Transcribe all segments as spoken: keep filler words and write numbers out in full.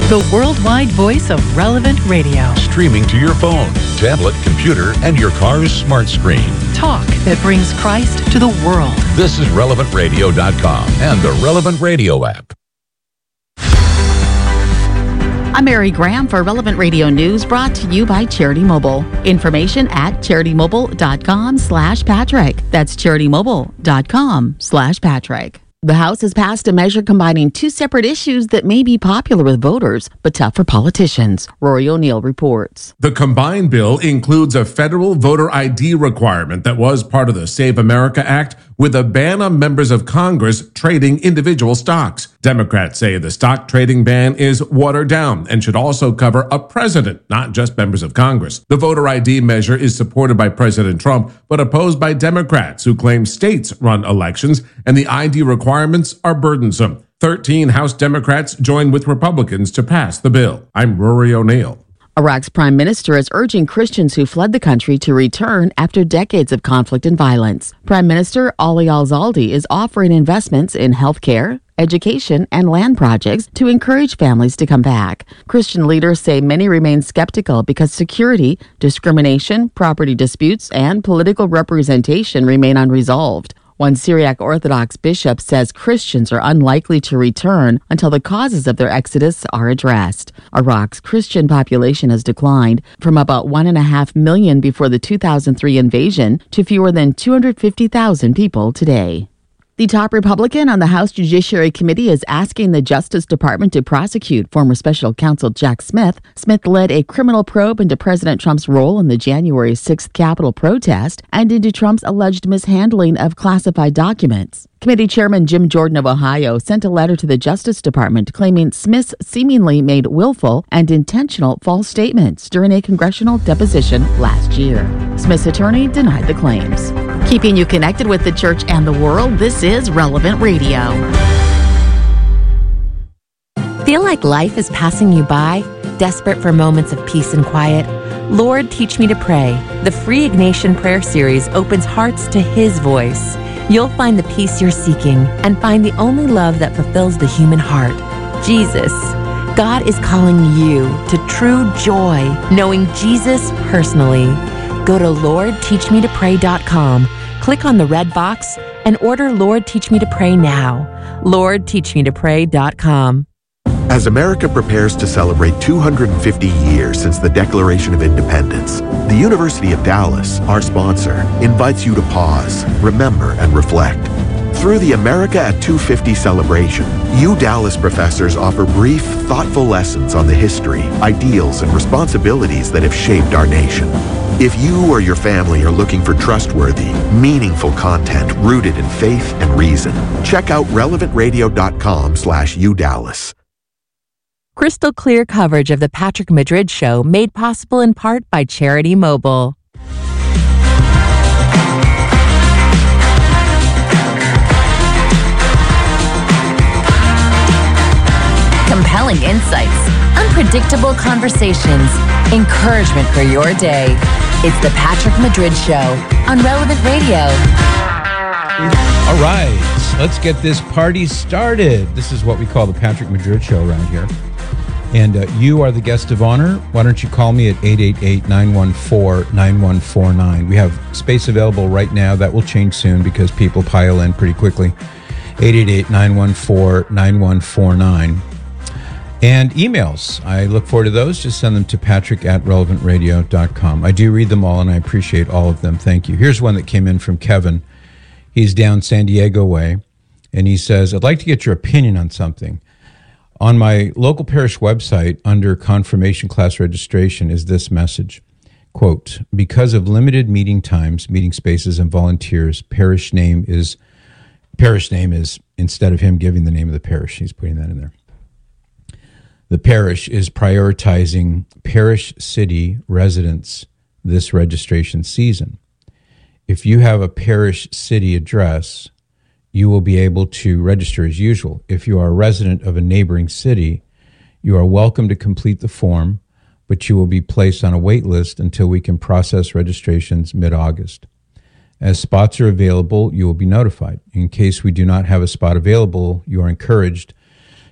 the worldwide voice of Relevant Radio. Streaming to your phone, tablet, computer, and your car's smart screen. Talk that brings Christ to the world. This is relevant radio dot com and the Relevant Radio app. I'm Mary Graham for Relevant Radio News, brought to you by Charity Mobile. Information at charity mobile dot com slash Patrick. That's charity mobile dot com slash Patrick. The House has passed a measure combining two separate issues that may be popular with voters, but tough for politicians. Rory O'Neill reports. The combined bill includes a federal voter I D requirement that was part of the Save America Act, with a ban on members of Congress trading individual stocks. Democrats say the stock trading ban is watered down and should also cover a president, not just members of Congress. The voter I D measure is supported by President Trump, but opposed by Democrats who claim states run elections and the I D requirements are burdensome. thirteen House Democrats joined with Republicans to pass the bill. I'm Rory O'Neill. Iraq's prime minister is urging Christians who fled the country to return after decades of conflict and violence. Prime Minister Ali al-Zaldi is offering investments in healthcare, education, and land projects to encourage families to come back. Christian leaders say many remain skeptical because security, discrimination, property disputes, and political representation remain unresolved. One Syriac Orthodox bishop says Christians are unlikely to return until the causes of their exodus are addressed. Iraq's Christian population has declined from about one and a half million before the two thousand three invasion to fewer than two hundred fifty thousand people today. The top Republican on the House Judiciary Committee is asking the Justice Department to prosecute former special counsel Jack Smith. Smith led a criminal probe into President Trump's role in the January sixth Capitol protest and into Trump's alleged mishandling of classified documents. Committee Chairman Jim Jordan of Ohio sent a letter to the Justice Department claiming Smith seemingly made willful and intentional false statements during a congressional deposition last year. Smith's attorney denied the claims. Keeping you connected with the church and the world, this is Relevant Radio. Feel like life is passing you by? Desperate for moments of peace and quiet? Lord, Teach Me to Pray. The free Ignatian Prayer Series opens hearts to His voice. You'll find the peace you're seeking and find the only love that fulfills the human heart, Jesus. God is calling you to true joy, knowing Jesus personally. Go to lord teach me to pray dot com, click on the red box, and order Lord Teach Me to Pray now. lord teach me to pray dot com. As America prepares to celebrate two hundred fifty years since the Declaration of Independence, the University of Dallas, our sponsor, invites you to pause, remember, and reflect. Through the America at two fifty celebration, U Dallas professors offer brief, thoughtful lessons on the history, ideals, and responsibilities that have shaped our nation. If you or your family are looking for trustworthy, meaningful content rooted in faith and reason, check out relevant radio dot com slash U Dallas. Crystal clear coverage of the Patrick Madrid Show, made possible in part by Charity Mobile. Compelling insights, unpredictable conversations, encouragement for your day. It's the Patrick Madrid Show on Relevant Radio. All right, let's get this party started. This is what we call the Patrick Madrid Show around here. And uh, you are the guest of honor. Why don't you call me at eight eight eight, nine one four, nine one four nine. We have space available right now. That will change soon because people pile in pretty quickly. eight eight eight, nine one four, nine one four nine. And emails. I look forward to those. Just send them to patrick at relevant radio dot com. I do read them all, and I appreciate all of them. Thank you. Here's one that came in from Kevin. He's down San Diego way, and he says, I'd like to get your opinion on something. On my local parish website, under confirmation class registration, is this message. Quote, because of limited meeting times, meeting spaces, and volunteers, parish name is, parish name is, instead of him giving the name of the parish, he's putting that in there. The parish is prioritizing parish city residents this registration season. If you have a parish city address, you will be able to register as usual. If you are a resident of a neighboring city, you are welcome to complete the form, but you will be placed on a wait list until we can process registrations mid-August. As spots are available, you will be notified. In case we do not have a spot available, you are encouraged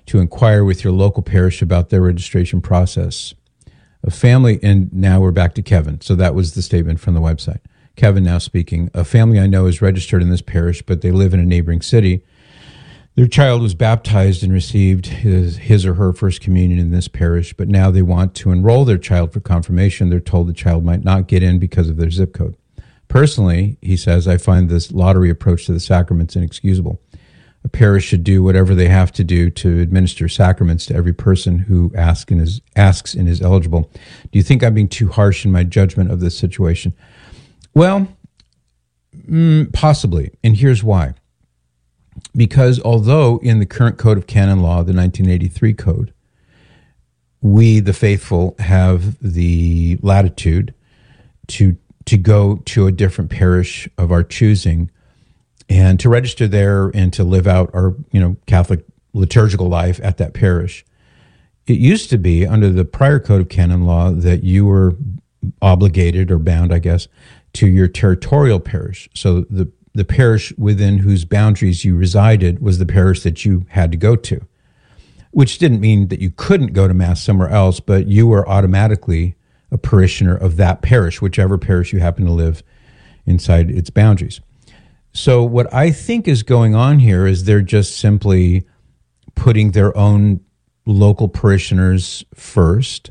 to inquire with your local parish about their registration process. A family, and now we're back to Kevin. So that was the statement from the website. Kevin now speaking. A family I know is registered in this parish, but they live in a neighboring city. Their child was baptized and received his, his or her first communion in this parish, but now they want to enroll their child for confirmation. They're told the child might not get in because of their zip code. Personally, he says, I find this lottery approach to the sacraments inexcusable. A parish should do whatever they have to do to administer sacraments to every person who asks and is, asks and is eligible. Do you think I'm being too harsh in my judgment of this situation? Well, mm, possibly, and here's why. Because although in the current Code of Canon Law, the nineteen eighty-three Code, we, the faithful, have the latitude to to go to a different parish of our choosing and to register there and to live out our, you know, Catholic liturgical life at that parish. It used to be under the prior Code of Canon Law that you were obligated or bound, I guess, to your territorial parish. So the the parish within whose boundaries you resided was the parish that you had to go to, which didn't mean that you couldn't go to Mass somewhere else, but you were automatically a parishioner of that parish, whichever parish you happen to live inside its boundaries. So what I think is going on here is they're just simply putting their own local parishioners first.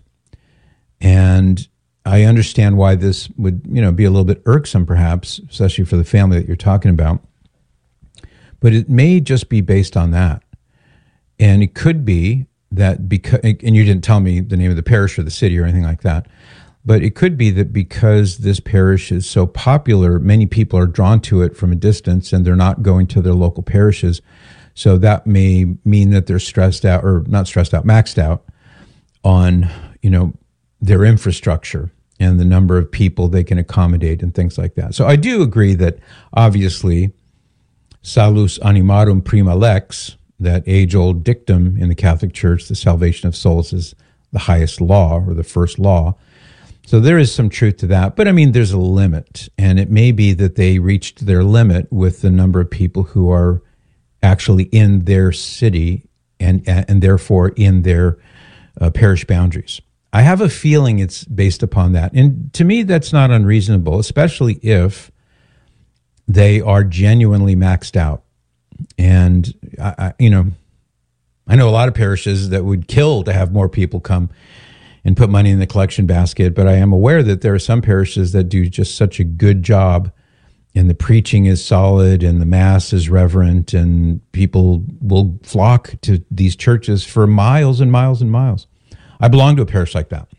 And I understand why this would, you know, be a little bit irksome, perhaps, especially for the family that you're talking about. But it may just be based on that. And it could be that because, and you didn't tell me the name of the parish or the city or anything like that, but it could be that because this parish is so popular, many people are drawn to it from a distance and they're not going to their local parishes. So that may mean that they're stressed out, or not stressed out, maxed out on, you know, their infrastructure and the number of people they can accommodate and things like that. So I do agree that obviously salus animarum prima lex, that age-old dictum in the Catholic Church, the salvation of souls is the highest law or the first law. So there is some truth to that. But I mean, there's a limit. And it may be that they reached their limit with the number of people who are actually in their city and, and therefore in their uh, parish boundaries. I have a feeling it's based upon that. And to me, that's not unreasonable, especially if they are genuinely maxed out. And, I, I, you know, I know a lot of parishes that would kill to have more people come and put money in the collection basket, but I am aware that there are some parishes that do just such a good job, and the preaching is solid and the Mass is reverent, and people will flock to these churches for miles and miles and miles. I belong to a parish like that.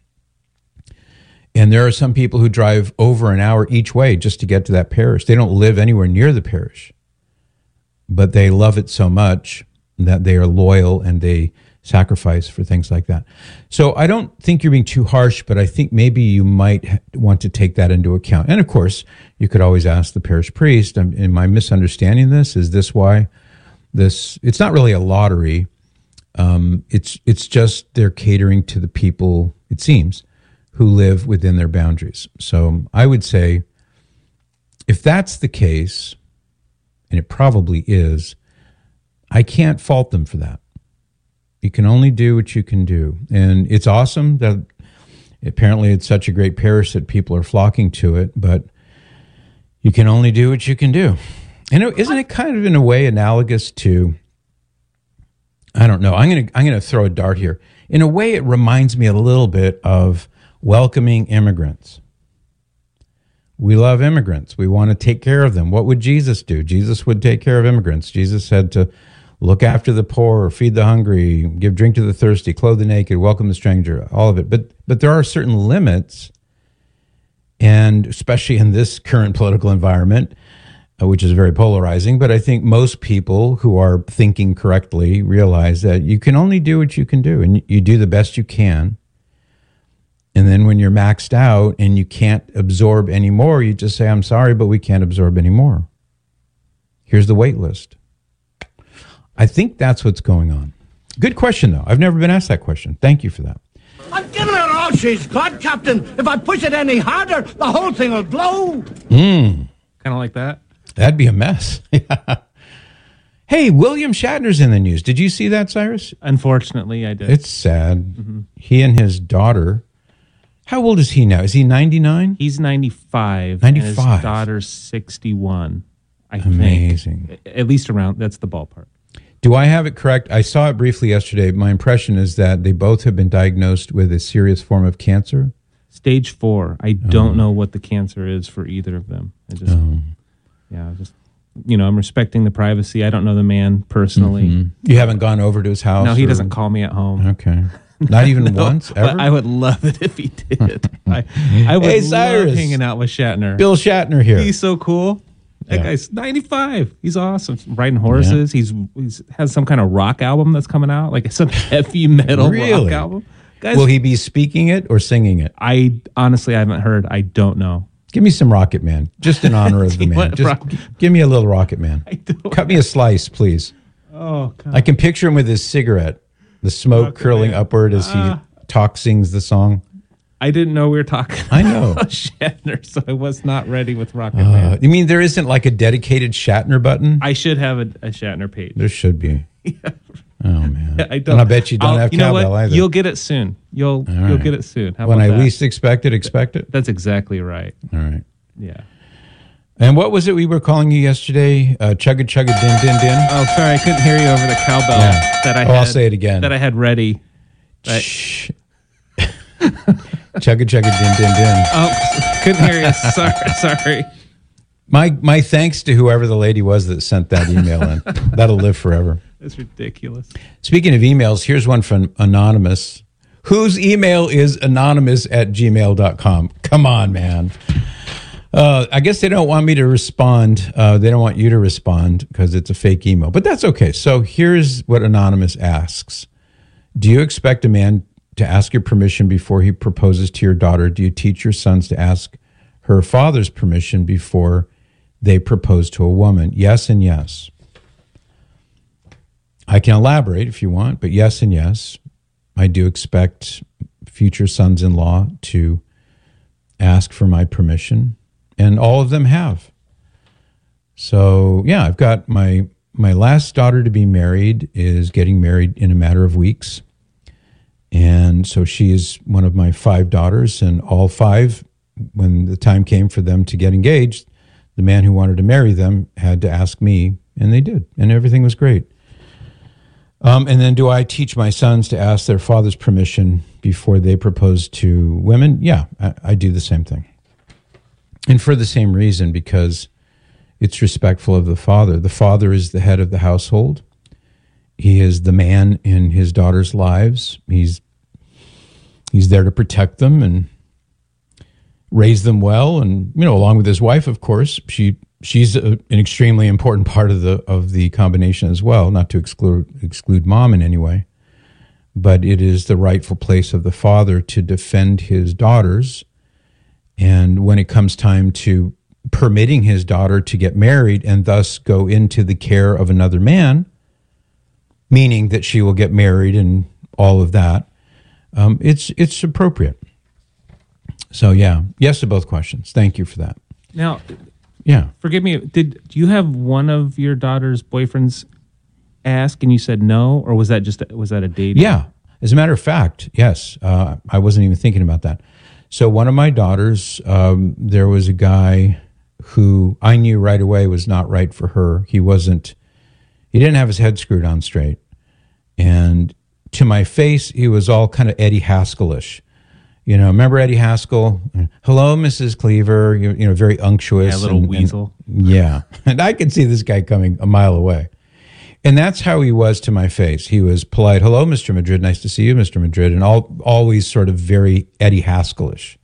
And there are some people who drive over an hour each way just to get to that parish. They don't live anywhere near the parish, but they love it so much that they are loyal and they sacrifice for things like that. So I don't think you're being too harsh, but I think maybe you might want to take that into account. And of course, you could always ask the parish priest, am I misunderstanding this? Is this why this, it's not really a lottery. Um, it's it's just they're catering to the people, it seems, who live within their boundaries. So I would say, if that's the case, and it probably is, I can't fault them for that. You can only do what you can do. And it's awesome that apparently it's such a great parish that people are flocking to it, but you can only do what you can do. And isn't it kind of in a way analogous to, I don't know, I'm going to I'm going to throw a dart here. In a way, it reminds me a little bit of welcoming immigrants. We love immigrants. We want to take care of them. What would Jesus do? Jesus would take care of immigrants. Jesus said to look after the poor, feed the hungry, give drink to the thirsty, clothe the naked, welcome the stranger, all of it. But but there are certain limits, and especially in this current political environment, uh, which is very polarizing, but I think most people who are thinking correctly realize that you can only do what you can do, and you do the best you can. And then when you're maxed out and you can't absorb any more, you just say, I'm sorry, but we can't absorb any more. Here's the wait list. I think that's what's going on. Good question, though. I've never been asked that question. Thank you for that. I'm giving her all she's got, Captain. If I push it any harder, the whole thing will blow. Mm. Kind of like that? That'd be a mess. Hey, William Shatner's in the news. Did you see that, Cyrus? Unfortunately, I did. It's sad. Mm-hmm. He and his daughter. How old is he now? Is he ninety-nine? He's ninety-five. ninety-five. And his daughter's sixty-one. I Amazing. think. At least around, that's the ballpark. Do I have it correct? I saw it briefly yesterday. My impression is that they both have been diagnosed with a serious form of cancer. Stage four. I don't oh. know what the cancer is for either of them. I just, oh. yeah, just, you know, I'm respecting the privacy. I don't know the man personally. Mm-hmm. You haven't gone over to his house? No, he or? doesn't call me at home. Okay. Not even no, once, ever? I would love it if he did. I, I would hey, love Cyrus. hanging out with Shatner. Bill Shatner here. He's so cool. That yeah. guy's ninety-five. He's awesome. Riding horses. Yeah. He's he's has some kind of rock album that's coming out, like some heavy metal really? rock album. Guys, will he be speaking it or singing it? I honestly I haven't heard. I don't know. Give me some Rocket Man, just in honor of the man. Just rock- give me a little Rocket Man. I don't Cut me a slice, please. Oh, God. I can picture him with his cigarette, the smoke Rocket curling Man. upward as uh, he talks, sings the song. I didn't know we were talking I know. about Shatner, so I was not ready with Rocket uh, Man. You mean there isn't like a dedicated Shatner button? I should have a, a Shatner page. There should be. Yeah. Oh, man. I don't. And I bet you don't I'll, have you know cowbell what? either. You'll get it soon. You'll right. you'll get it soon. How when about I that? least expect it, expect it? That's exactly right. All right. Yeah. And what was it we were calling you yesterday? Uh, chugga chugga din din din? Oh, sorry. I couldn't hear you over the cowbell yeah. that I oh, had. I'll say it again. That I had ready. But, Shh. Chugga chugga din din din. Oh, couldn't hear you. Sorry, sorry. My my thanks to whoever the lady was that sent that email in. That'll live forever. That's ridiculous. Speaking of emails, here's one from Anonymous, whose email is anonymous at gmail dot com. Come on, man. Uh, I guess they don't want me to respond. Uh, they don't want you to respond because it's a fake email. But that's okay. So here's what Anonymous asks. Do you expect a man to ask your permission before he proposes to your daughter? Do you teach your sons to ask her father's permission before they propose to a woman? Yes and yes. I can elaborate if you want, but yes and yes. I do expect future sons-in-law to ask for my permission, and all of them have. So, yeah, I've got my my last daughter to be married is getting married in a matter of weeks. And so she is one of my five daughters, and all five, when the time came for them to get engaged, the man who wanted to marry them had to ask me, and they did, and everything was great. Um, and then do I teach my sons to ask their father's permission before they propose to women? Yeah, I, I do the same thing. And for the same reason, because it's respectful of the father. The father is the head of the household. He is the man in his daughters' lives. He's he's there to protect them and raise them well, and you know, along with his wife, of course, she she's a, an extremely important part of the of the combination as well. Not to exclude exclude mom in any way, but it is the rightful place of the father to defend his daughters. And when it comes time to permitting his daughter to get married and thus go into the care of another man, meaning that she will get married and all of that, um, it's it's appropriate. So, yeah, yes to both questions. Thank you for that. Now, yeah, forgive me, did do you have one of your daughter's boyfriends ask and you said no, or was that just a, was that a date? Yeah, as a matter of fact, yes. Uh, I wasn't even thinking about that. So one of my daughters, um, there was a guy who I knew right away was not right for her. He wasn't, he didn't have his head screwed on straight. And to my face, he was all kind of Eddie Haskell-ish. You know, remember Eddie Haskell? Hello, Missus Cleaver. You, you know, very unctuous. Yeah, a little and, weasel. And, yeah. And I could see this guy coming a mile away. And that's how he was to my face. He was polite. Hello, Mister Madrid. Nice to see you, Mister Madrid. And all, always sort of very Eddie Haskell-ish.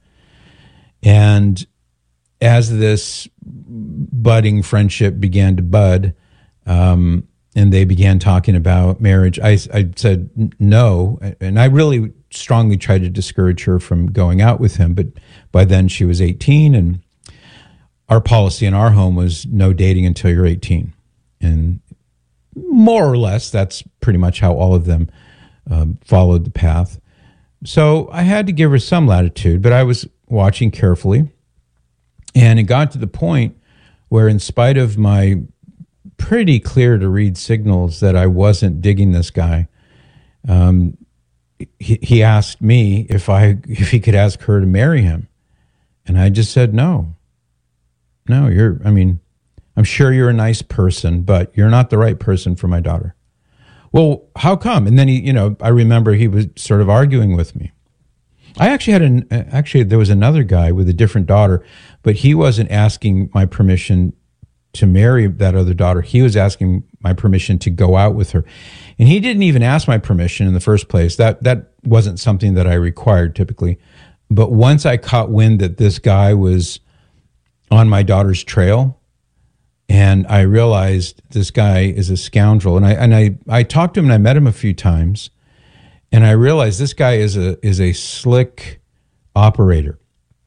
And as this budding friendship began to bud, um, and they began talking about marriage, I, I said no. And I really strongly tried to discourage her from going out with him. But by then she was eighteen, and our policy in our home was no dating until you're eighteen. And more or less, that's pretty much how all of them um, followed the path. So I had to give her some latitude, but I was watching carefully. And it got to the point where, in spite of my pretty clear to read signals that I wasn't digging this guy. Um, he, he asked me if I if he could ask her to marry him, and I just said no. No, you're. I mean, I'm sure you're a nice person, but you're not the right person for my daughter. Well, how come? And then he, you know, I remember he was sort of arguing with me. I actually had an actually there was another guy with a different daughter, but he wasn't asking my permission to marry that other daughter. He was asking my permission to go out with her. And he didn't even ask my permission in the first place. That that wasn't something that I required typically. But once I caught wind that this guy was on my daughter's trail, and I realized this guy is a scoundrel, and I and I, I talked to him and I met him a few times, and I realized this guy is a is a slick operator.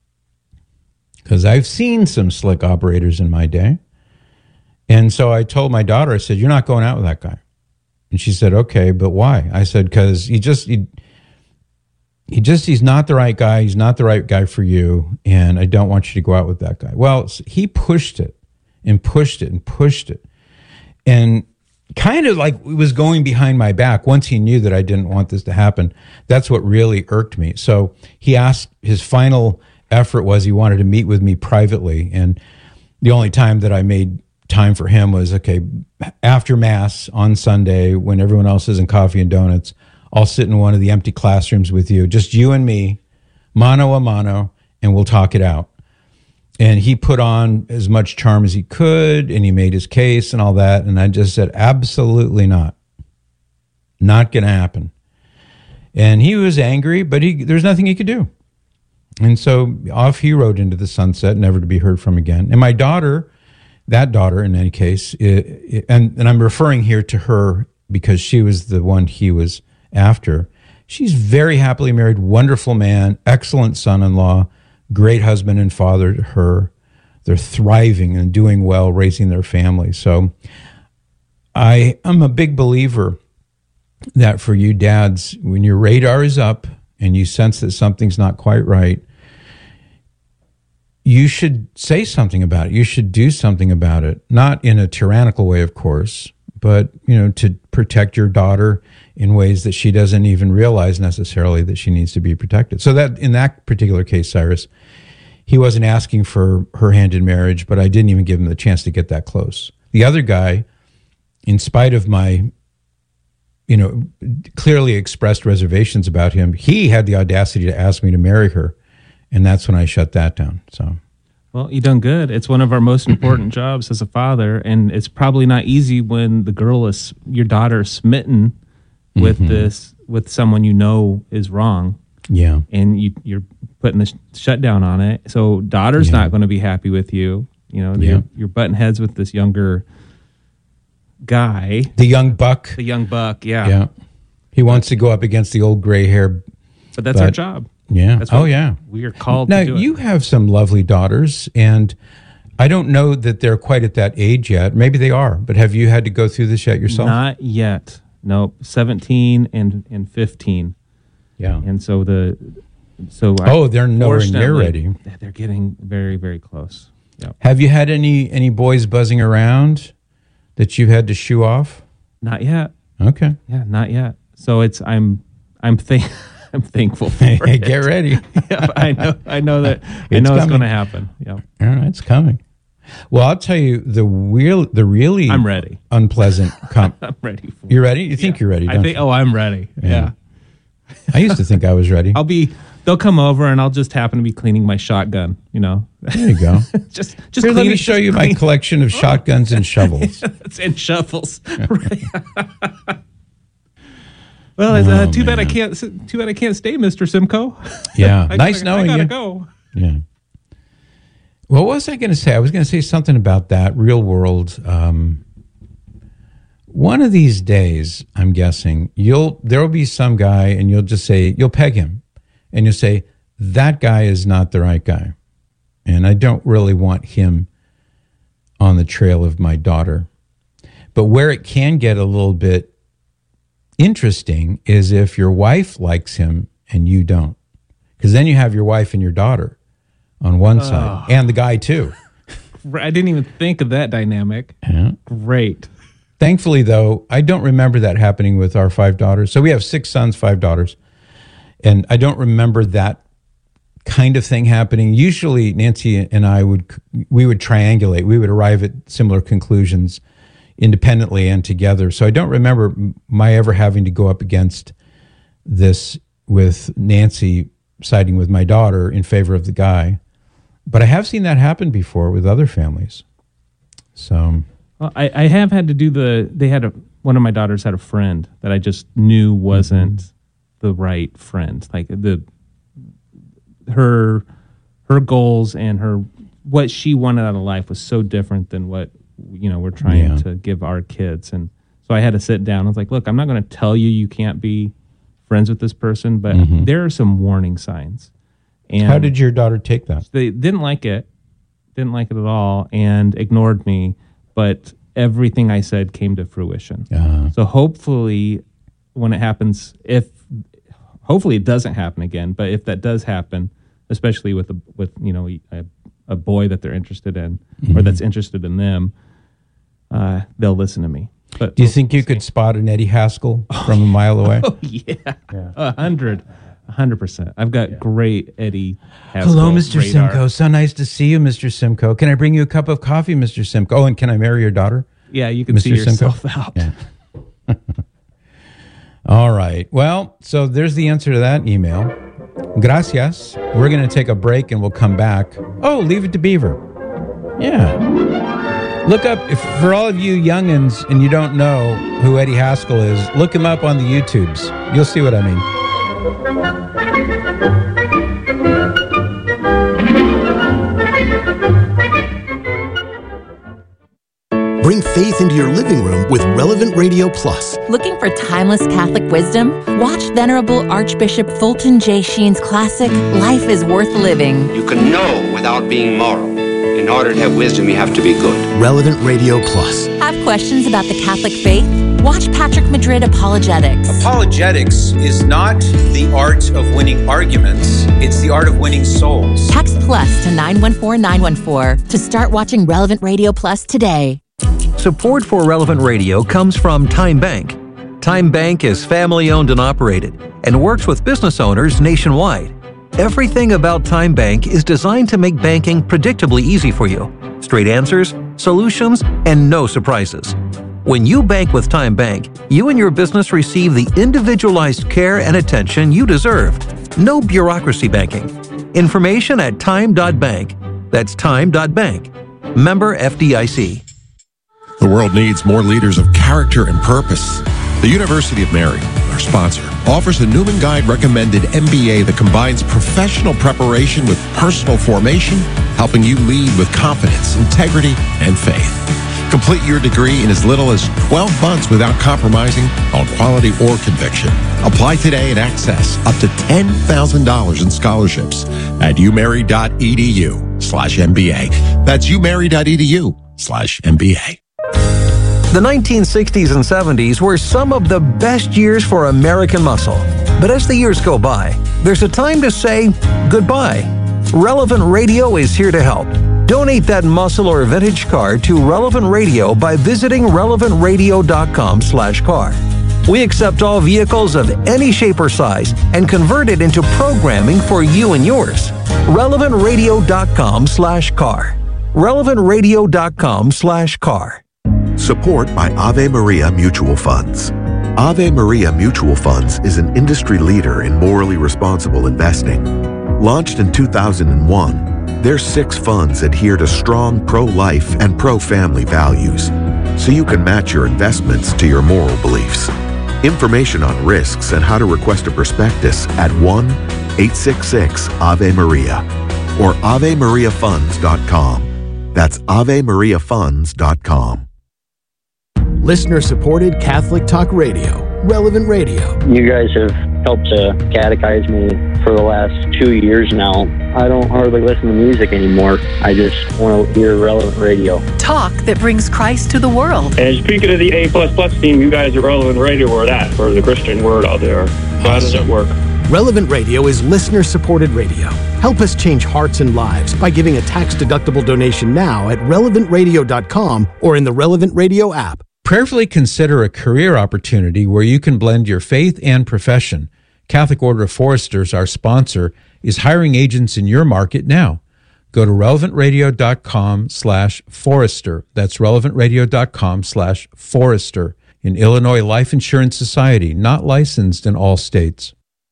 Because I've seen some slick operators in my day. And so I told my daughter, I said, you're not going out with that guy. And she said, okay, but why? I said, because he just, he, he just, he's not the right guy. He's not the right guy for you. And I don't want you to go out with that guy. Well, he pushed it and pushed it and pushed it. And kind of like it was going behind my back. Once he knew that I didn't want this to happen, that's what really irked me. So he asked, his final effort was he wanted to meet with me privately. And the only time that I made time for him was, okay, after Mass on Sunday, when everyone else is in coffee and donuts, I'll sit in one of the empty classrooms with you, just you and me, mano a mano, and we'll talk it out. And he put on as much charm as he could, and he made his case and all that. And I just said, absolutely not. Not going to happen. And he was angry, but he there's nothing he could do. And so off he rode into the sunset, never to be heard from again. And my daughter, that daughter in any case, it, it, and, and I'm referring here to her because she was the one he was after. She's very happily married, wonderful man, excellent son-in-law, great husband and father to her. They're thriving and doing well, raising their family. So I am a big believer that for you dads, when your radar is up and you sense that something's not quite right, you should say something about it. You should do something about it. Not in a tyrannical way, of course, but, you know, to protect your daughter in ways that she doesn't even realize necessarily that she needs to be protected. So that in that particular case, Cyrus, he wasn't asking for her hand in marriage, but I didn't even give him the chance to get that close. The other guy, in spite of my, you know, clearly expressed reservations about him, he had the audacity to ask me to marry her. And that's when I shut that down. So, well, you done good. It's one of our most important jobs as a father, and it's probably not easy when the girl is your daughter is smitten with mm-hmm. this with someone you know is wrong. Yeah, and you you're putting the sh- shutdown on it. So daughter's yeah. not going to be happy with you. You know, yeah. you're, you're butting heads with this younger guy, the young buck, the young buck. Yeah, yeah. He wants to go up against the old gray hair, but that's but, our job. Yeah. That's what oh, yeah. We are called now, to do it. You have some lovely daughters, and I don't know that they're quite at that age yet. Maybe they are, but have you had to go through this yet yourself? Not yet. Nope. seventeen and, and fifteen. Yeah. And so the so oh, I, they're nowhere near ready. They're getting very, very close. Yep. Have you had any any boys buzzing around that you've had to shoo off? Not yet. Okay. Yeah, not yet. So it's I'm I'm thinking. I'm thankful for hey, it. Get ready. yeah, I know. I know that. I know it's going to happen. Yeah. All right, it's coming. Well, I'll tell you the real, the really. I'm ready. Unpleasant. Com- I'm ready. For you're ready. You think yeah. you're ready? I think. You? Oh, I'm ready. Yeah. yeah. I used to think I was ready. I'll be. They'll come over and I'll just happen to be cleaning my shotgun. You know. There you go. just, just. Here, let me it, show you clean. my collection of shotguns and shovels. and shovels. Well, it's, uh, oh, too man. bad I can't. Too bad I can't stay, Mister Simcoe. Yeah, I, nice I, knowing I gotta you. Go. Yeah. Well, what was I going to say? I was going to say something about that real world. Um, one of these days, I'm guessing you'll there will be some guy, and you'll just say you'll peg him, and you'll say that guy is not the right guy, and I don't really want him on the trail of my daughter. But where it can get a little bit interesting is if your wife likes him and you don't, because then you have your wife and your daughter on one oh. side and the guy too. I didn't even think of that dynamic. Yeah. Great. Thankfully, though, I don't remember that happening with our five daughters. So we have six sons, five daughters. And I don't remember that kind of thing happening. Usually, Nancy and I would, we would triangulate. We would arrive at similar conclusions independently and together. So I don't remember my ever having to go up against this with Nancy siding with my daughter in favor of the guy. But I have seen that happen before with other families. So... Well, I, I have had to do the, they had a, one of my daughters had a friend that I just knew wasn't mm-hmm. the right friend. Like the, her, her goals and her, what she wanted out of life was so different than what, you know, we're trying yeah. to give our kids. And so I had to sit down. I was like, look, I'm not going to tell you you can't be friends with this person, but mm-hmm. there are some warning signs. And how did your daughter take that? They didn't like it, didn't like it at all, and ignored me. But everything I said came to fruition. Uh-huh. So hopefully when it happens, if hopefully it doesn't happen again, but if that does happen, especially with a, with you know a, a boy that they're interested in mm-hmm. or that's interested in them, uh, they'll listen to me. But do you think you could spot an Eddie Haskell from a mile away? Oh yeah, a hundred. one hundred percent. I've got yeah. great Eddie Haskell Hello, Mister radar. Simcoe. So nice to see you, Mister Simcoe. Can I bring you a cup of coffee, Mister Simcoe? Oh, and can I marry your daughter? Yeah, you can Mister see yourself Simcoe? out. Yeah. All right. Well, so there's the answer to that email. Gracias. We're going to take a break and we'll come back. Oh, Leave It to Beaver. Yeah. Look up, if for all of you youngins and you don't know who Eddie Haskell is, look him up on the YouTubes. You'll see what I mean. Bring faith into your living room with Relevant Radio Plus. Looking for timeless Catholic wisdom? Watch Venerable Archbishop Fulton J. Sheen's classic, Life is Worth Living. You can know without being moral. In order to have wisdom, you have to be good. Relevant Radio Plus. Have questions about the Catholic faith? Watch Patrick Madrid Apologetics. Apologetics is not the art of winning arguments. It's the art of winning souls. Text plus to nine one four nine one four to start watching Relevant Radio Plus today. Support for Relevant Radio comes from Time Bank. Time Bank is family-owned and operated and works with business owners nationwide. Everything about Time Bank is designed to make banking predictably easy for you. Straight answers, solutions, and no surprises. When you bank with Time Bank, you and your business receive the individualized care and attention you deserve. No bureaucracy banking. Information at time dot bank. That's time dot bank. Member F D I C. The world needs more leaders of character and purpose. The University of Mary, our sponsor, offers a Newman Guide recommended M B A that combines professional preparation with personal formation, helping you lead with confidence, integrity, and faith. Complete your degree in as little as twelve months without compromising on quality or conviction. Apply today and access up to ten thousand dollars in scholarships at umary.edu slash MBA. That's umary.edu slash MBA. The nineteen sixties and seventies were some of the best years for American muscle. But as the years go by, there's a time to say goodbye. Relevant Radio is here to help. Donate that muscle or vintage car to Relevant Radio by visiting relevant radio dot com slash car. We accept all vehicles of any shape or size and convert it into programming for you and yours. relevant radio dot com slash car. relevant radio dot com slash car. Support by Ave Maria Mutual Funds. Ave Maria Mutual Funds is an industry leader in morally responsible investing. Launched in two thousand one, their six funds adhere to strong pro-life and pro-family values, so you can match your investments to your moral beliefs. Information on risks and how to request a prospectus at one eight six six Ave Maria or ave maria funds dot com. That's ave maria funds dot com. Listener-supported Catholic Talk Radio, Relevant Radio. You guys have helped to catechize me for the last two years now. I don't hardly listen to music anymore. I just want to hear Relevant Radio. Talk that brings Christ to the world. And speaking of the A plus plus team, you guys are Relevant Radio or that, for the Christian word out there. So how does it work? Relevant Radio is listener-supported radio. Help us change hearts and lives by giving a tax-deductible donation now at relevant radio dot com or in the Relevant Radio app. Prayerfully consider a career opportunity where you can blend your faith and profession. Catholic Order of Foresters, our sponsor, is hiring agents in your market now. Go to relevant radio dot com slash forester. That's relevant radio dot com slash forester. In Illinois Life Insurance Society, not licensed in all states.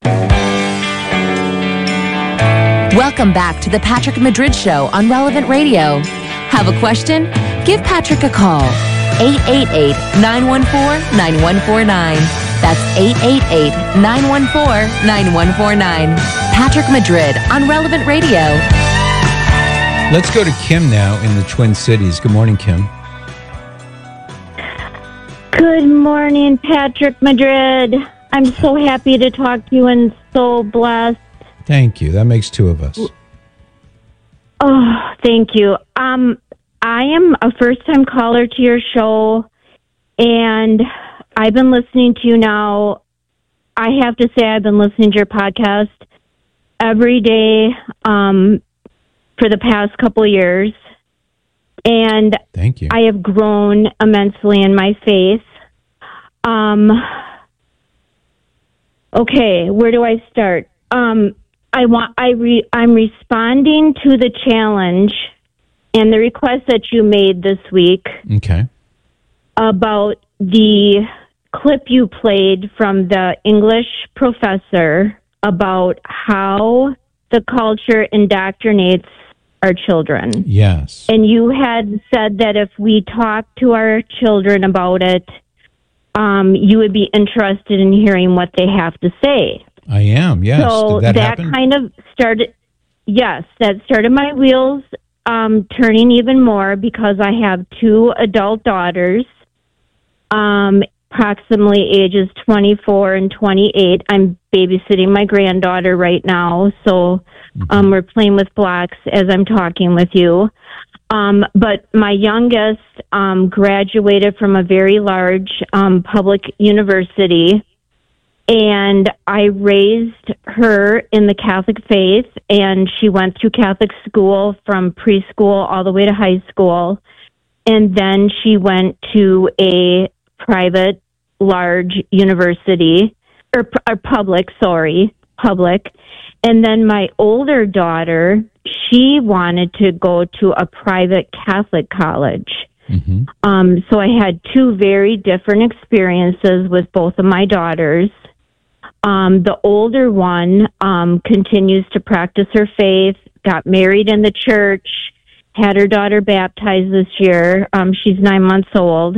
Welcome back to the Patrick Madrid Show on Relevant Radio. Have a question? Give Patrick a call. eight eight eight, nine one four, nine one four nine. That's eight eight eight, nine one four, nine one four nine. Patrick Madrid on Relevant Radio. Let's go to Kim now in the Twin Cities. Good morning, Kim. Good morning, Patrick Madrid. I'm so happy to talk to you and so blessed. Thank you. That makes two of us. Oh, thank you. Um, I am a first-time caller to your show, and I've been listening to you now. I have to say I've been listening to your podcast every day um, for the past couple of years, and thank you. I have grown immensely in my faith. Um, okay, where do I start? Um, I want. I re, I'm responding to the challenge and the request that you made this week. Okay. About the clip you played from the English professor about how the culture indoctrinates our children. Yes. And you had said that if we talk to our children about it, um, you would be interested in hearing what they have to say. I am, yes. So Did that, that happen? kind of started, yes, that started my wheels um, turning even more because I have two adult daughters, um, approximately ages twenty-four and twenty-eight. I'm babysitting my granddaughter right now, so um, we're playing with blocks as I'm talking with you. Um, but my youngest um, graduated from a very large um, public university, and I raised her in the Catholic faith, and she went through Catholic school from preschool all the way to high school, and then she went to a private large university, or, or public, sorry, public. And then my older daughter, she wanted to go to a private Catholic college. Mm-hmm. Um, so I had two very different experiences with both of my daughters. Um, the older one um, continues to practice her faith, got married in the church, had her daughter baptized this year. Um, she's nine months old.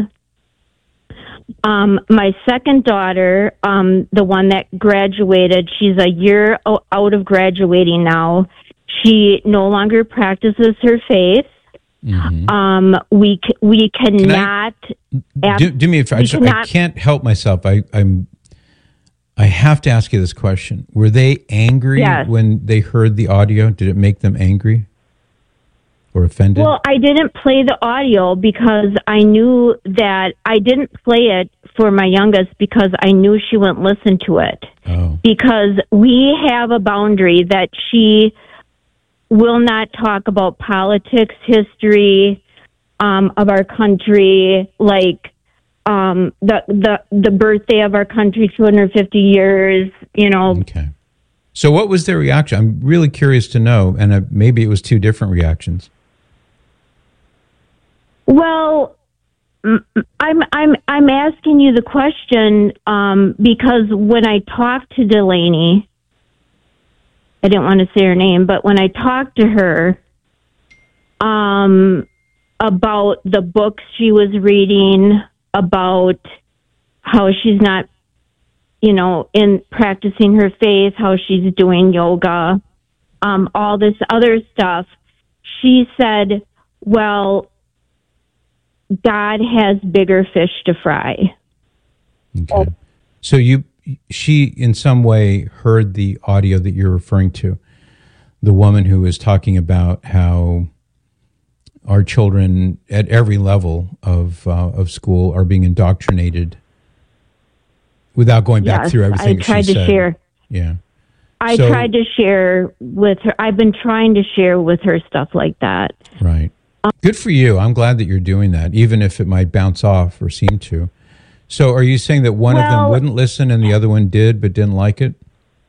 Um, my second daughter, um, the one that graduated, she's a year o- out of graduating now. She no longer practices her faith. Mm-hmm. Um, we c- we cannot. Can I, do, do me a favor. I, just, cannot, I can't help myself. I, I'm. I have to ask you this question. Were they angry yes. when they heard the audio? Did it make them angry or offended? Well, I didn't play the audio because I knew that I didn't play it for my youngest because I knew she wouldn't listen to it. Oh. Because we have a boundary that she will not talk about politics, history um, of our country, like um, the the the birthday of our country, two hundred fifty years. You know. Okay. So, what was their reaction? I'm really curious to know, and uh, maybe it was two different reactions. Well, I'm I'm I'm asking you the question um, because when I talked to Delaney, I didn't want to say her name, but when I talked to her um, about the books she was reading, about how she's not, you know, in practicing her faith, how she's doing yoga, um, all this other stuff, she said, well, God has bigger fish to fry. Okay. So you, she in some way heard the audio that you're referring to, the woman who was talking about how our children at every level of uh, of school are being indoctrinated without going back yes, through everything I tried she to said. share. Yeah. I So- tried to share with her. I've been trying to share with her stuff like that. Right. Good for you. I'm glad that you're doing that, even if it might bounce off or seem to. So are you saying that one of them Well- wouldn't listen and the other one did but didn't like it?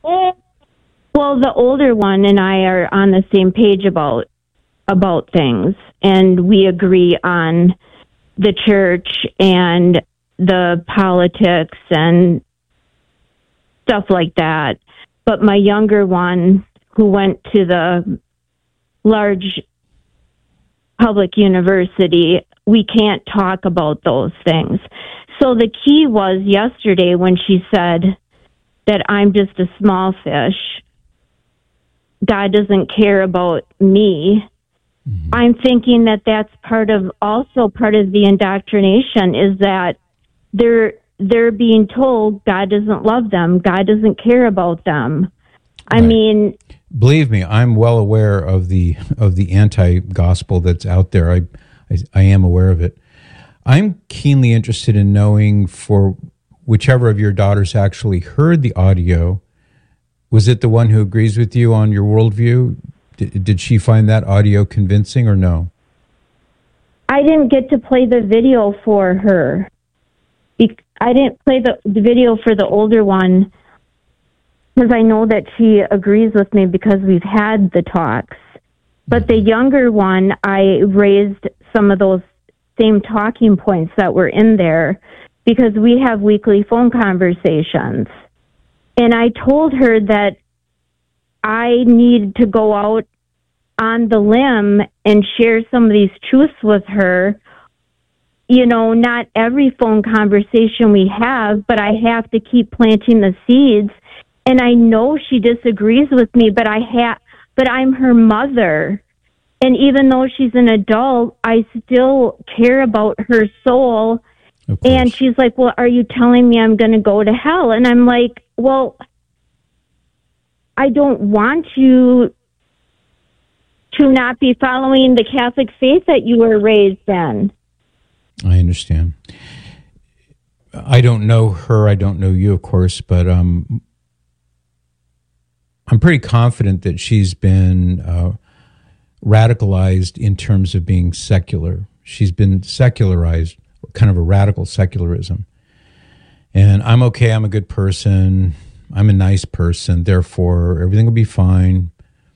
Well, the older one and I are on the same page about about things, and we agree on the church and the politics and stuff like that. But my younger one, who went to the large public university, we can't talk about those things. So the key was yesterday when she said that I'm just a small fish, God doesn't care about me. Mm-hmm. I'm thinking that that's part of, also part of the indoctrination, is that they're they're being told God doesn't love them, God doesn't care about them. I Right. mean, Believe me, I'm well aware of the of the anti-gospel that's out there. I, I I am aware of it. I'm keenly interested in knowing, for whichever of your daughters actually heard the audio, was it the one who agrees with you on your worldview? Did, did she find that audio convincing or no? I didn't get to play the video for her. Be- I didn't play the, the video for the older one because I know that she agrees with me because we've had the talks. But the younger one, I raised some of those same talking points that were in there because we have weekly phone conversations. And I told her that I need to go out on the limb and share some of these truths with her. You know, not every phone conversation we have, but I have to keep planting the seeds. And I know she disagrees with me, but I ha- but I'm her mother. And even though she's an adult, I still care about her soul. And she's like, well, are you telling me I'm going to go to hell? And I'm like, well, I don't want you to not be following the Catholic faith that you were raised in. I understand. I don't know her. I don't know you, of course, but um, I'm pretty confident that she's been uh, radicalized in terms of being secular. She's been secularized, kind of a radical secularism. And I'm okay. I'm a good person. I'm a nice person. Therefore, everything will be fine.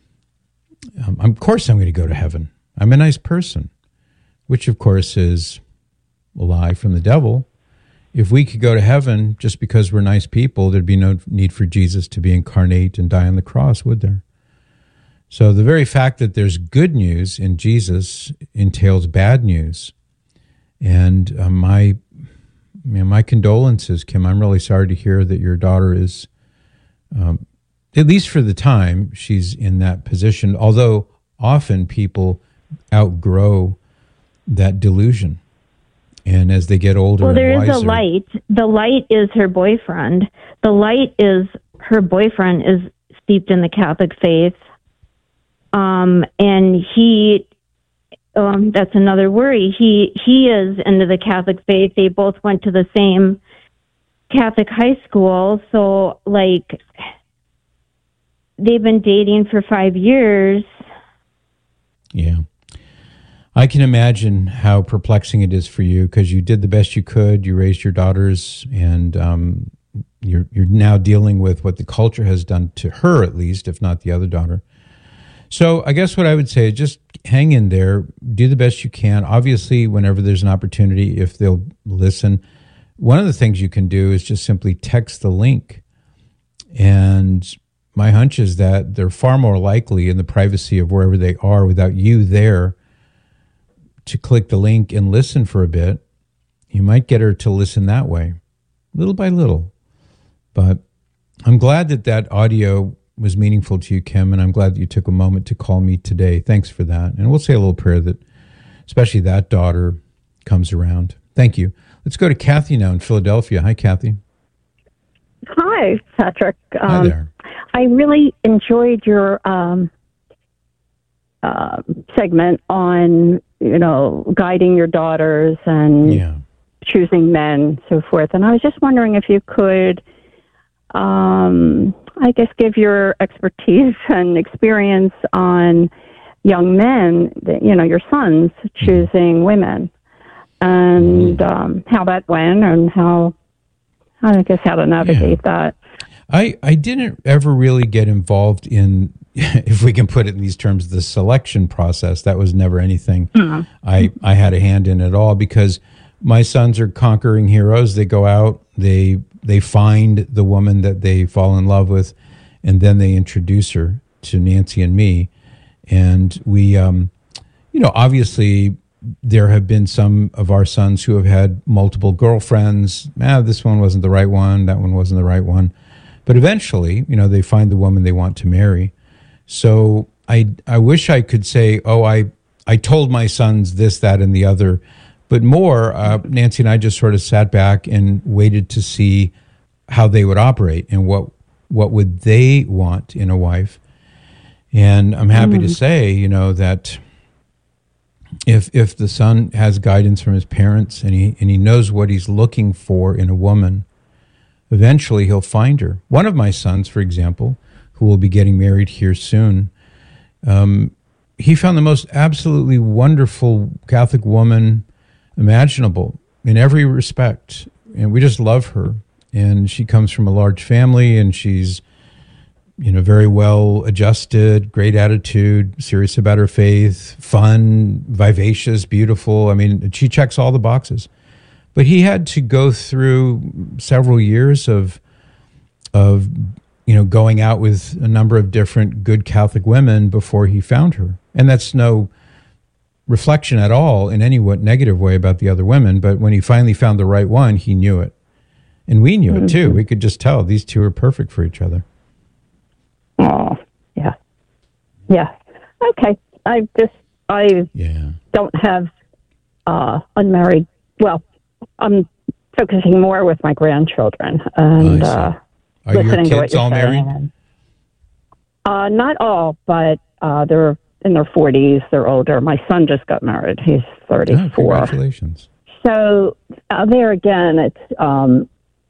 Um, of course, I'm going to go to heaven. I'm a nice person, which, of course, is a lie from the devil. If we could go to heaven just because we're nice people, there'd be no need for Jesus to be incarnate and die on the cross, would there? So the very fact that there's good news in Jesus entails bad news. And uh, my, you know, my condolences, Kim. I'm really sorry to hear that your daughter is, um, at least for the time, she's in that position. Although often people outgrow that delusion. And as they get older, well, there and is wiser, a light. The light is her boyfriend. The light is her boyfriend is steeped in the Catholic faith. Um, and he, um, that's another worry. He, he is into the Catholic faith. They both went to the same Catholic high school. So like, they've been dating for five years. Yeah. I can imagine how perplexing it is for you because you did the best you could. You raised your daughters, and um, you're you're now dealing with what the culture has done to her, at least, if not the other daughter. So I guess what I would say is just hang in there, do the best you can. Obviously, whenever there's an opportunity, if they'll listen, one of the things you can do is just simply text the link. And my hunch is that they're far more likely in the privacy of wherever they are without you there to click the link and listen for a bit. You might get her to listen that way, little by little. But I'm glad that that audio was meaningful to you, Kim, and I'm glad that you took a moment to call me today. Thanks for that. And we'll say a little prayer that especially that daughter comes around. Thank you. Let's go to Kathy now in Philadelphia. Hi, Kathy. Hi, Patrick. Um, Hi there. I really enjoyed your um, uh, segment on, you know, guiding your daughters and yeah. choosing men, so forth. And I was just wondering if you could um, I guess, give your expertise and experience on young men, that, you know, your sons choosing women, and um, how that went, and how, I guess, how to navigate yeah. that. I, I didn't ever really get involved in, if we can put it in these terms, the selection process. That was never anything mm-hmm. I, I had a hand in at all, because my sons are conquering heroes. They go out, they they find the woman that they fall in love with, and then they introduce her to Nancy and me. And we, um, you know, obviously there have been some of our sons who have had multiple girlfriends. Ah, this one wasn't the right one, that one wasn't the right one. But eventually, you know, they find the woman they want to marry. So I I wish I could say, oh, I, I told my sons this, that, and the other. But more, uh, Nancy and I just sort of sat back and waited to see how they would operate and what what would they want in a wife. And I'm happy mm. to say, you know, that if if the son has guidance from his parents and he and he knows what he's looking for in a woman, eventually he'll find her. One of my sons, for example, who will be getting married here soon, um, he found the most absolutely wonderful Catholic woman imaginable in every respect, and we just love her. And she comes from a large family, and she's, you know, very well adjusted, great attitude, serious about her faith, fun, vivacious, beautiful. I mean, she checks all the boxes. But he had to go through several years of of you know going out with a number of different good Catholic women before he found her. And that's no reflection at all in any what negative way about the other women, but when he finally found the right one, he knew it. And we knew mm-hmm. it too. We could just tell these two are perfect for each other. Oh, yeah. Yeah. Okay. I just, I yeah. don't have uh, unmarried, well, I'm focusing more with my grandchildren and oh, uh, are listening your to what kids you're all saying. married? And, uh, not all, but uh, they're in their forties. They're older. My son just got married. He's thirty-four. Oh, congratulations. So uh, there again, it's, um,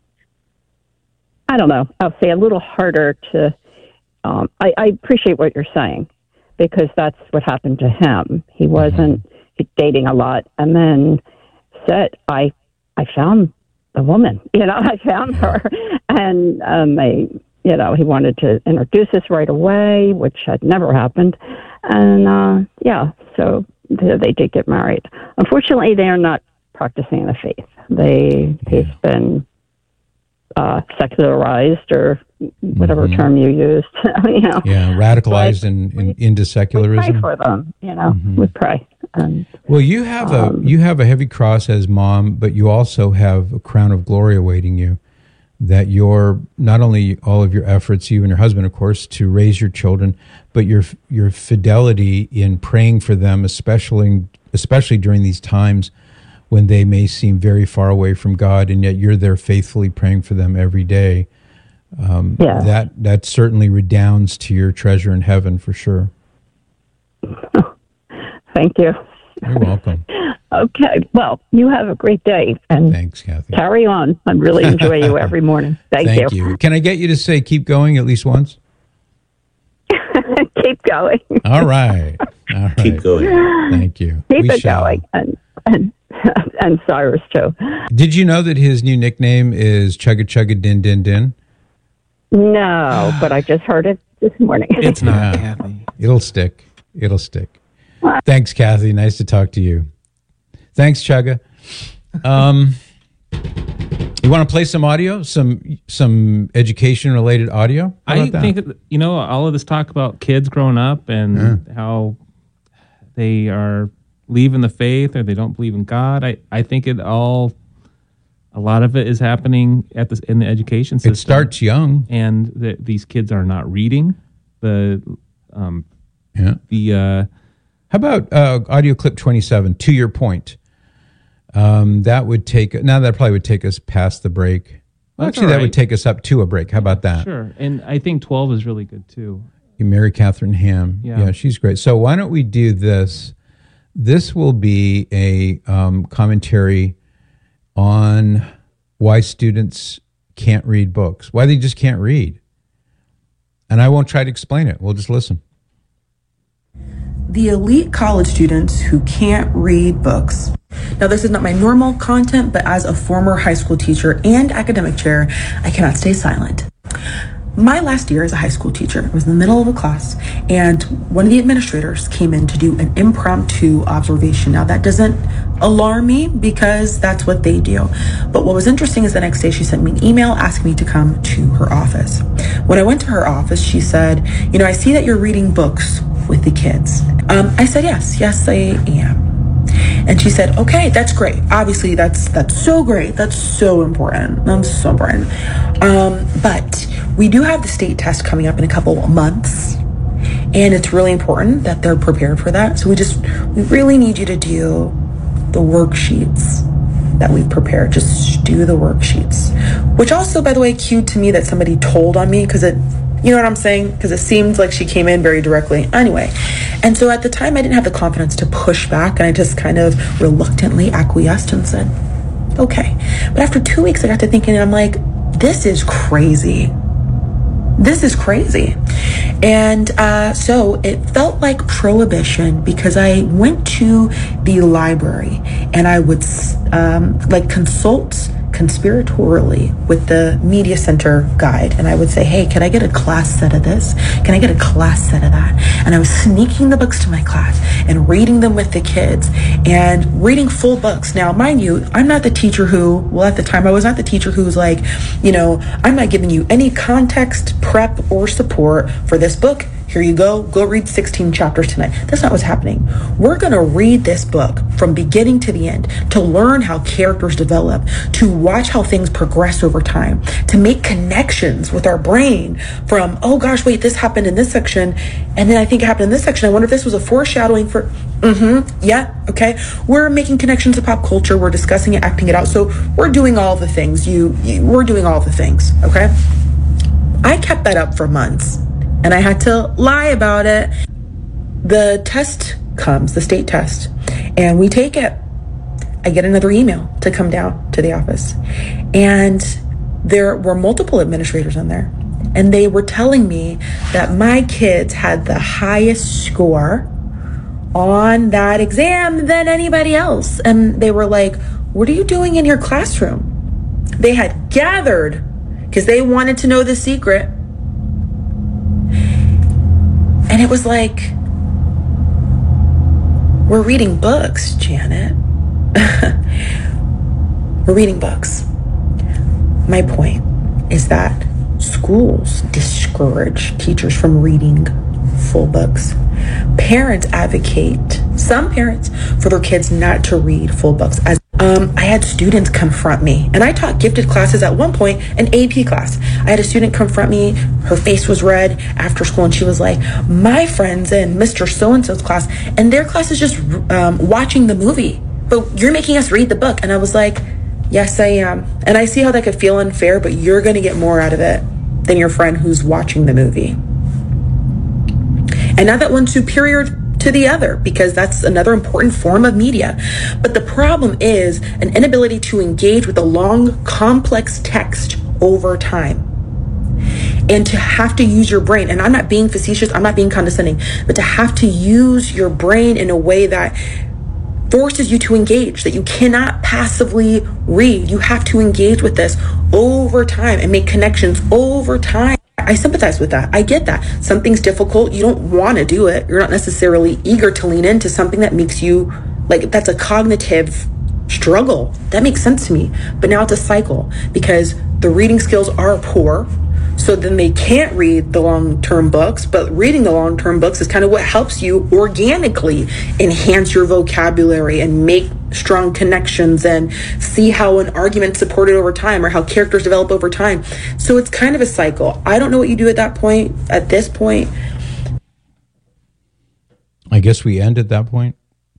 I don't know, I'll say a little harder to, um, I, I appreciate what you're saying, because that's what happened to him. He wasn't mm-hmm. dating a lot, and then said, I I found the woman, you know, I found her. And um, I, you know, he wanted to introduce us right away, which had never happened. And uh, yeah, so they, they did get married. Unfortunately, they are not practicing the faith. They, they've been uh, secularized, or whatever mm-hmm. term you used. you know. Yeah, radicalized and in, in, into secularism. We pray for them, you know, mm-hmm. we pray. And, well, you have um, a you have a heavy cross as mom, but you also have a crown of glory awaiting you. That your not only all of your efforts, you and your husband, of course, to raise your children, but your your fidelity in praying for them, especially especially during these times when they may seem very far away from God, and yet you're there faithfully praying for them every day. Um, yeah. That that certainly redounds to your treasure in heaven for sure. Thank you. You're welcome. Okay. Well, you have a great day. And thanks, Kathy. Carry on. I really enjoy you every morning. Thank, Thank you. you. Can I get you to say keep going at least once? Keep going. All right. All right. Keep going. Thank you. Keep we it shall. going. And, and, and Cyrus, too. Did you know that his new nickname is Chugga Chugga Din Din Din? No, but I just heard it this morning. It's not, Yeah. Kathy. It'll stick. It'll stick. Thanks, Kathy. Nice to talk to you. Thanks, Chugga. Um, you want to play some audio, some some education-related audio? How I about that? think, that, you know, all of this talk about kids growing up and Yeah. how they are leaving the faith or they don't believe in God. I, I think it all, a lot of it is happening at the, in the education system. It starts young. And the, these kids are not reading. The, um, Yeah. the, uh, How about uh, audio clip twenty-seven, to your point? Um, that would take, now that probably would take us past the break. Well, That's actually, that all would right. take us up to a break. How about that? Sure. And I think twelve is really good too. You Mary Catherine Ham. Yeah. yeah, she's great. So why don't we do this? This will be a um, commentary on why students can't read books, why they just can't read. And I won't try to explain it. We'll just listen. The elite college students who can't read books. Now, this is not my normal content, but as a former high school teacher and academic chair, I cannot stay silent. My last year as a high school teacher, I was in the middle of a class, and one of the administrators came in to do an impromptu observation. Now, that doesn't alarm me because that's what they do. But what was interesting is the next day she sent me an email asking me to come to her office. When I went to her office, she said, you know, I see that you're reading books with the kids. Um, I said, yes, yes, I am. And she said, okay, that's great. Obviously, that's that's so great. That's so important. That's so important. Um, but we do have the state test coming up in a couple of months. And it's really important that they're prepared for that. So we just, we really need you to do the worksheets that we've prepared. Just do the worksheets. Which also, by the way, cued to me that somebody told on me because it, you know what I'm saying? Because it seemed like she came in very directly. Anyway, and so at the time I didn't have the confidence to push back, and I just kind of reluctantly acquiesced and said, okay. But after two weeks I got to thinking, and I'm like, this is crazy. This is crazy. And uh, so it felt like prohibition because I went to the library and I would um, like consult conspiratorially with the media center guide, and I would say, hey, can I get a class set of this? Can I get a class set of that? And I was sneaking the books to my class and reading them with the kids and reading full books. Now, mind you, I'm not the teacher who, well, at the time I was not the teacher who's like, you know, I'm not giving you any context, prep, or support for this book. Here you go. Go read sixteen chapters tonight. That's not what's happening. We're going to read this book from beginning to the end to learn how characters develop, to watch how things progress over time, to make connections with our brain from, oh gosh, wait, this happened in this section. And then I think it happened in this section. I wonder if this was a foreshadowing for, mm-hmm, yeah, okay. We're making connections to pop culture. We're discussing it, acting it out. So we're doing all the things. You, you we're doing all the things, okay? I kept that up for months. And I had to lie about it. The test comes, the state test, and we take it. I get another email to come down to the office. And there were multiple administrators in there. And they were telling me that my kids had the highest score on that exam than anybody else. And they were like, what are you doing in your classroom? They had gathered because they wanted to know the secret. And it was like, we're reading books, Janet. We're reading books. My point is that schools discourage teachers from reading full books. Parents advocate, some parents, for their kids not to read full books. As Um, I had students confront me, and I taught gifted classes at one point, an A P class. I had a student confront me, her face was red after school, and she was like, my friend's in Mister So-and-so's class, and their class is just um, watching the movie, but you're making us read the book. And I was like, yes, I am. And I see how that could feel unfair, but you're going to get more out of it than your friend who's watching the movie. And not that one's superior to the other, because that's another important form of media. But the problem is an inability to engage with a long, complex text over time. And to have to use your brain, and I'm not being facetious, I'm not being condescending, but to have to use your brain in a way that forces you to engage, that you cannot passively read. You have to engage with this over time and make connections over time. I sympathize with that. I get that. Something's difficult. You don't want to do it. You're not necessarily eager to lean into something that makes you, like, that's a cognitive struggle. That makes sense to me. But now it's a cycle because the reading skills are poor. So then they can't read the long-term books, but reading the long-term books is kind of what helps you organically enhance your vocabulary and make strong connections and see how an argument's supported over time or how characters develop over time. So it's kind of a cycle. I don't know what you do at that point, at this point. I guess we end at that point.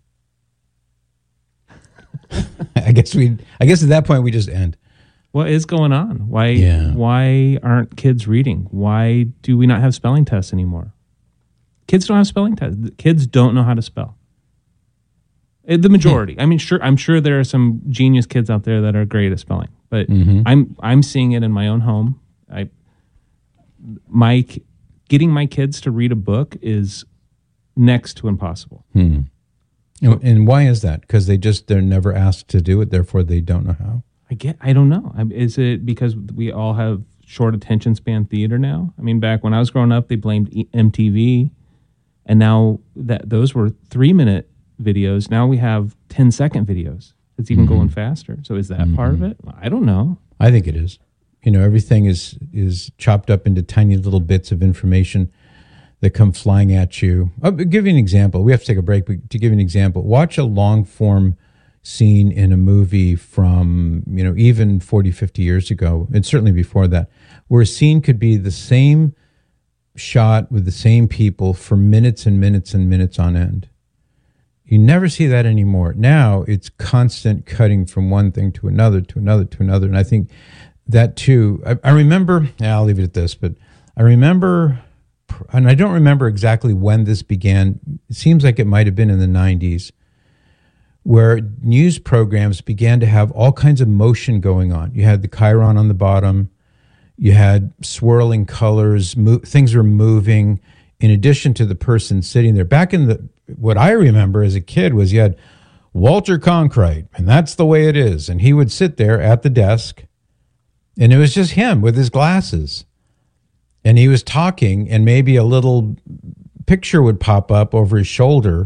I guess we, I guess at that point we just end. What is going on? Why yeah. why aren't kids reading? Why do we not have spelling tests anymore? Kids don't have spelling tests. Kids don't know how to spell. The majority. I mean, sure, I'm sure there are some genius kids out there that are great at spelling, but mm-hmm. I'm I'm seeing it in my own home. I my getting my kids to read a book is next to impossible. Hmm. And why is that? Because they just, they're never asked to do it, therefore they don't know how? I get, I don't know. Is it because we all have short attention span theater now? I mean, back when I was growing up, they blamed M T V, and now that those were three-minute videos, now we have ten-second videos. It's even mm-hmm. going faster. So is that mm-hmm. part of it? I don't know. I think it is. You know, everything is is chopped up into tiny little bits of information that come flying at you. I'll give you an example. We have to take a break, but to give you an example, watch a long-form scene in a movie from, you know, even forty, fifty years ago, and certainly before that, where a scene could be the same shot with the same people for minutes and minutes and minutes on end. You never see that anymore. Now it's constant cutting from one thing to another, to another, to another. And I think that too, I, I remember, yeah, I'll leave it at this, but I remember, and I don't remember exactly when this began. It seems like it might have been in the nineties, where news programs began to have all kinds of motion going on. You had the chyron on the bottom. You had swirling colors. Mo- things were moving in addition to the person sitting there. Back in the, what I remember as a kid was you had Walter Cronkite, and that's the way it is. And he would sit there at the desk, and it was just him with his glasses. And he was talking, and maybe a little picture would pop up over his shoulder.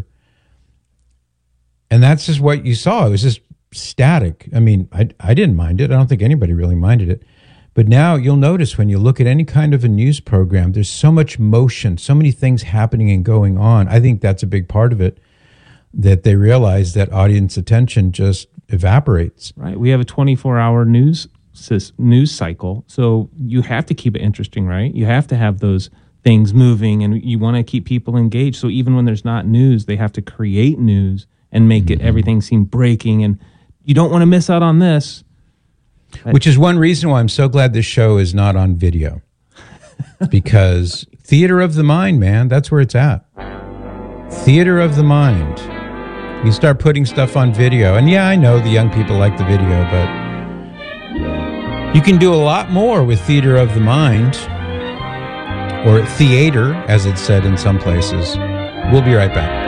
And that's just what you saw. It was just static. I mean, I, I didn't mind it. I don't think anybody really minded it. But now you'll notice when you look at any kind of a news program, there's so much motion, so many things happening and going on. I think that's a big part of it, that they realize that audience attention just evaporates. Right. We have a twenty-four hour news news cycle. So you have to keep it interesting, right? You have to have those things moving, and you want to keep people engaged. So even when there's not news, they have to create news and make mm-hmm. it everything seem breaking, and you don't want to miss out on this. Which is one reason why I'm so glad this show is not on video. Because theater of the mind, man, that's where it's at. Theater of the mind. You start putting stuff on video, and yeah, I know the young people like the video, but you can do a lot more with theater of the mind, or theater, as it's said in some places. We'll be right back.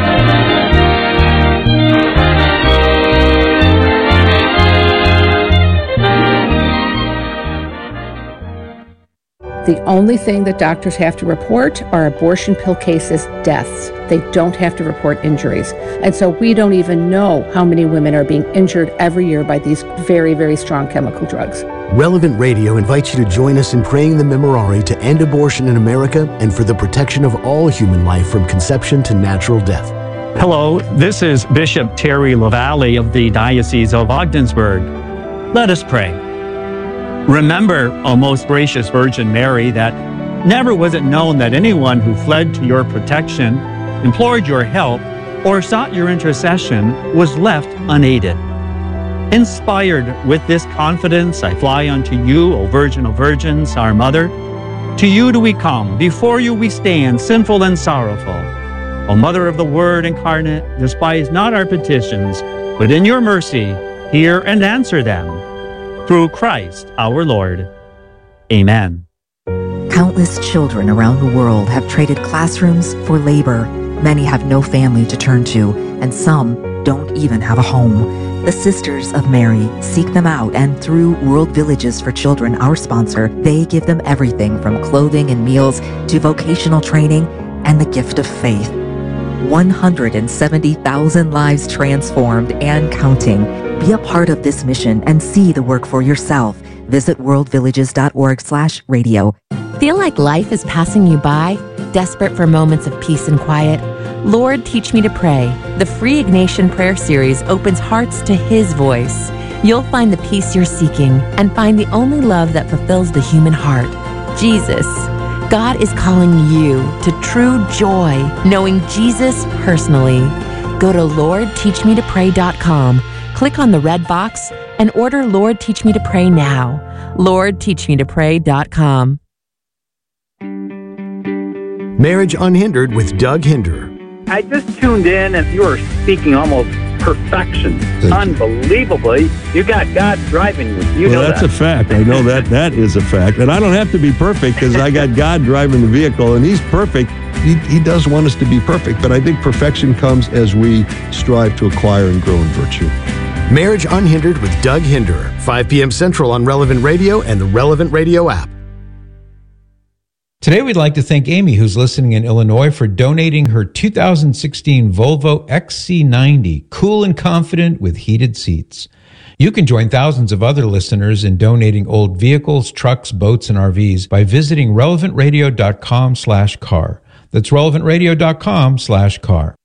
The only thing that doctors have to report are abortion pill cases, deaths. They don't have to report injuries. And so we don't even know how many women are being injured every year by these very, very strong chemical drugs. Relevant Radio invites you to join us in praying the Memorare to end abortion in America and for the protection of all human life from conception to natural death. Hello, this is Bishop Terry LaValle of the Diocese of Ogdensburg. Let us pray. Remember, O most gracious Virgin Mary, that never was it known that anyone who fled to your protection, implored your help, or sought your intercession was left unaided. Inspired with this confidence, I fly unto you, O Virgin of Virgins, our Mother. To you do we come, before you we stand, sinful and sorrowful. O Mother of the Word incarnate, despise not our petitions, but in your mercy hear and answer them. Through Christ our Lord. Amen. Countless children around the world have traded classrooms for labor. Many have no family to turn to, and some don't even have a home. The Sisters of Mary seek them out, and through World Villages for Children, our sponsor, they give them everything from clothing and meals to vocational training and the gift of faith. one hundred seventy thousand lives transformed and counting. Be a part of this mission and see the work for yourself. Visit worldvillages.org slash radio. Feel like life is passing you by? Desperate for moments of peace and quiet? Lord, Teach Me to Pray. The free Ignatian prayer series opens hearts to His voice. You'll find the peace you're seeking and find the only love that fulfills the human heart, Jesus. God is calling you to true joy, knowing Jesus personally. Go to lord teach me to pray dot com. Click on the red box and order Lord Teach Me to Pray now. lord teach me to pray dot com. Marriage Unhindered with Doug Hinder. I just tuned in and you were speaking almost perfection. Unbelievably, you got God driving you. You well, know that's that. a fact. I know that that is a fact. And I don't have to be perfect because I got God driving the vehicle, and He's perfect. He, he does want us to be perfect, but I think perfection comes as we strive to acquire and grow in virtue. Marriage Unhindered with Doug Hinderer, five p.m. Central on Relevant Radio and the Relevant Radio app. Today, we'd like to thank Amy, who's listening in Illinois, for donating her two thousand sixteen Volvo X C ninety, cool and confident with heated seats. You can join thousands of other listeners in donating old vehicles, trucks, boats, and R Vs by visiting relevant radio dot com slash car. That's relevant radio dot com slash car.